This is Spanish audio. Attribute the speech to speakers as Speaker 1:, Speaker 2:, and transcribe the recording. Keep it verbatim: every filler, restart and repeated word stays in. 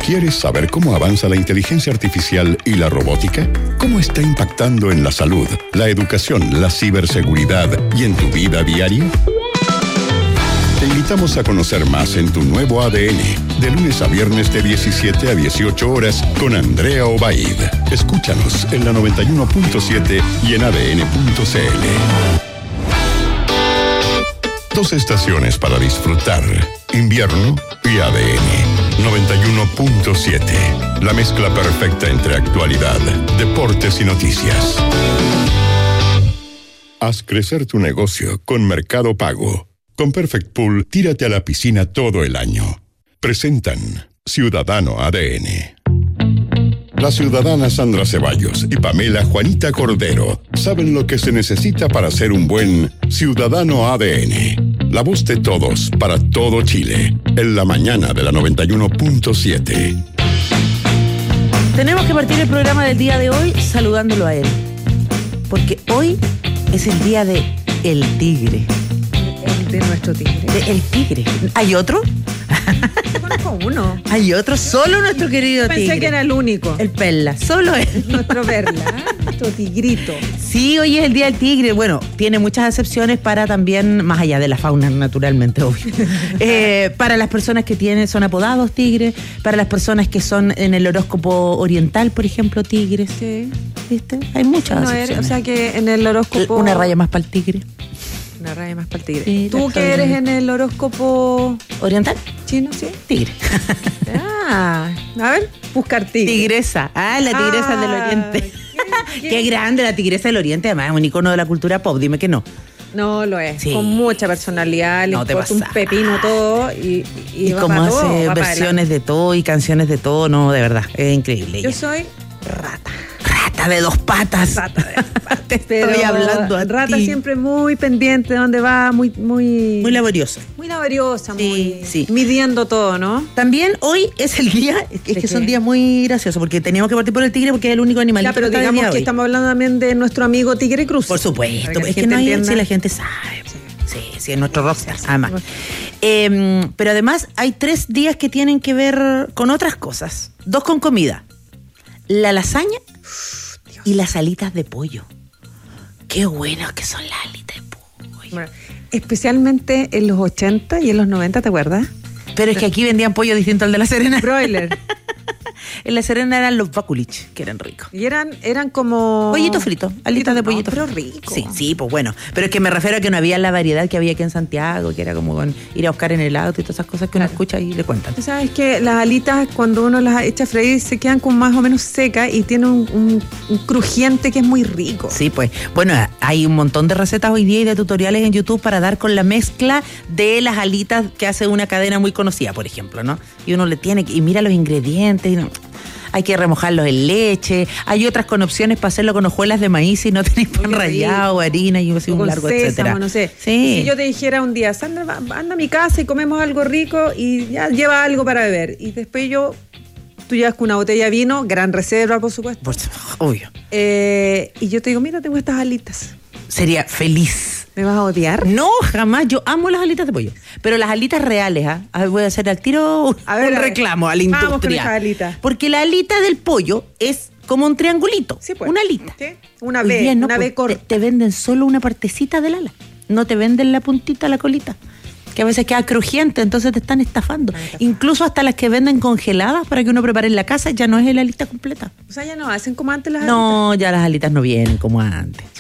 Speaker 1: ¿Quieres saber cómo avanza la inteligencia artificial y la robótica? ¿Cómo está impactando en la salud, la educación, la ciberseguridad y en tu vida diaria? Te invitamos a conocer más en Tu Nuevo A D N, de lunes a viernes de diecisiete a dieciocho horas con Andrea Obaid. Escúchanos en la noventa y uno punto siete y en A D N punto C L. Dos estaciones para disfrutar, invierno y A D N. noventa y uno punto siete, la mezcla perfecta entre actualidad, deportes y noticias. Haz crecer tu negocio con Mercado Pago. Con Perfect Pool, tírate a la piscina todo el año. Presentan Ciudadano A D N. La ciudadana Sandra Ceballos y Pamela Juanita Cordero saben lo que se necesita para ser un buen ciudadano A D N. La voz de todos para todo Chile. En la mañana de la noventa y uno punto siete.
Speaker 2: Tenemos que partir el programa del día de hoy saludándolo a él. Porque hoy es el día de El Tigre.
Speaker 3: El de nuestro tigre.
Speaker 2: De El Tigre. ¿Hay otro?
Speaker 3: Yo conozco uno.
Speaker 2: Hay otro, solo nuestro querido
Speaker 3: Pensé
Speaker 2: tigre.
Speaker 3: que era el único.
Speaker 2: El Perla, solo él.
Speaker 3: Nuestro Perla, ¿eh? Nuestro tigrito.
Speaker 2: Sí, hoy es el Día del Tigre. Bueno, tiene muchas excepciones para también, más allá de la fauna, naturalmente, obvio. eh, para las personas que tienen, son apodados tigres, para las personas que son en el horóscopo oriental, por ejemplo, tigres.
Speaker 3: Sí.
Speaker 2: ¿Viste? Hay muchas
Speaker 3: No eres,
Speaker 2: excepciones.
Speaker 3: o sea que en el horóscopo.
Speaker 2: Una raya más para el tigre.
Speaker 3: Una raya más para el tigre.
Speaker 2: Sí,
Speaker 3: ¿Tú que eres en el horóscopo
Speaker 2: oriental?
Speaker 3: chino, sí?
Speaker 2: Tigre.
Speaker 3: Ah, a ver, buscar tigre.
Speaker 2: Tigresa. Ah, la tigresa
Speaker 3: Ah,
Speaker 2: del oriente.
Speaker 3: ¿qué- qué?
Speaker 2: Qué grande la tigresa del oriente, además es un icono de la cultura pop, dime que no.
Speaker 3: No lo es.
Speaker 2: Sí.
Speaker 3: Con mucha personalidad, le
Speaker 2: No te
Speaker 3: importa un
Speaker 2: pasas.
Speaker 3: pepino todo y, y,
Speaker 2: Y
Speaker 3: va
Speaker 2: como
Speaker 3: para todo,
Speaker 2: hace
Speaker 3: va para
Speaker 2: versiones de todo y canciones de todo, no, de verdad, es increíble.
Speaker 3: Yo
Speaker 2: ella.
Speaker 3: soy rata.
Speaker 2: Rata de dos patas.
Speaker 3: Rata de rata.
Speaker 2: Te
Speaker 3: Pero
Speaker 2: estoy hablando a
Speaker 3: rata
Speaker 2: ti.
Speaker 3: siempre muy pendiente de dónde va, muy, muy,
Speaker 2: Muy laboriosa.
Speaker 3: muy laboriosa,
Speaker 2: Sí,
Speaker 3: muy
Speaker 2: sí.
Speaker 3: midiendo todo, ¿no?
Speaker 2: También hoy es el día, es que
Speaker 3: qué?
Speaker 2: son días muy graciosos, porque teníamos que partir por el tigre porque es el único animalito
Speaker 3: Ya, pero
Speaker 2: que está de
Speaker 3: digamos
Speaker 2: día
Speaker 3: que
Speaker 2: hoy.
Speaker 3: estamos hablando también de nuestro amigo Tigre Cruz.
Speaker 2: Por supuesto,
Speaker 3: Para que la
Speaker 2: es que
Speaker 3: gente
Speaker 2: no hay,
Speaker 3: entienda.
Speaker 2: sí, la gente sabe. Sí, sí, es nuestro rockstar, además. Eh, pero además hay tres días que tienen que ver con otras cosas. Dos con comida. La lasaña y las alitas de pollo. Qué buenas que son las alitas de pollo.
Speaker 3: Bueno, especialmente en los ochenta y en los noventa, ¿te acuerdas?
Speaker 2: Pero es que aquí vendían pollo distinto al de La Serena.
Speaker 3: Broiler.
Speaker 2: En La Serena eran los bakulich, que eran ricos.
Speaker 3: Y eran, eran como...
Speaker 2: Pollito frito, alitas de
Speaker 3: No,
Speaker 2: pollito
Speaker 3: pero
Speaker 2: frito.
Speaker 3: rico.
Speaker 2: Sí, sí, pues bueno. Pero es que me refiero a que no había la variedad que había aquí en Santiago, que era como con ir a buscar en el auto y todas esas cosas que uno
Speaker 3: Claro.
Speaker 2: escucha y le cuentan.
Speaker 3: Tú sabes que las alitas, cuando uno las echa a freír, se quedan como más o menos secas y tienen un, un- un crujiente que es muy rico.
Speaker 2: Sí, pues. Bueno, hay un montón de recetas hoy día y de tutoriales en YouTube para dar con la mezcla de las alitas que hace una cadena muy conocida, por ejemplo, ¿no? Y uno le tiene que... Y mira los ingredientes y no... Hay que remojarlos en leche. Hay otras con opciones para hacerlo con hojuelas de maíz y no tenéis pan
Speaker 3: Qué
Speaker 2: rallado, harina y así
Speaker 3: O
Speaker 2: un
Speaker 3: con
Speaker 2: largo,
Speaker 3: sésamo,
Speaker 2: etcétera.
Speaker 3: no sé.
Speaker 2: Sí.
Speaker 3: Si yo te dijera un día, Sandra, va- anda a mi casa y comemos algo rico y ya lleva algo para beber. Y después yo, tú llevas con una botella de vino, gran reserva, por supuesto.
Speaker 2: Pues, obvio.
Speaker 3: Eh, y yo te digo, mira, tengo estas alitas.
Speaker 2: Sería feliz.
Speaker 3: ¿Me vas a odiar?
Speaker 2: No, jamás. Yo amo las alitas de pollo. Pero las alitas reales, ¿ah? A ver, voy a hacer al tiro
Speaker 3: A ver,
Speaker 2: un
Speaker 3: a ver.
Speaker 2: reclamo a la
Speaker 3: Vamos con
Speaker 2: industria.
Speaker 3: esas alitas.
Speaker 2: Porque la alita del pollo es como un triangulito.
Speaker 3: Sí, pues.
Speaker 2: Una alita.
Speaker 3: Sí, una
Speaker 2: Hoy
Speaker 3: B,
Speaker 2: día no,
Speaker 3: una
Speaker 2: pues,
Speaker 3: B corta.
Speaker 2: Te, te venden solo una partecita del ala. No te venden la puntita, la colita. Que a veces queda crujiente, entonces te están estafando.
Speaker 3: Están estafando.
Speaker 2: Incluso hasta las que venden congeladas para que uno prepare en la casa, ya no es la alita completa.
Speaker 3: O sea, ya no hacen como antes las alitas.
Speaker 2: No, ya las alitas no vienen como antes.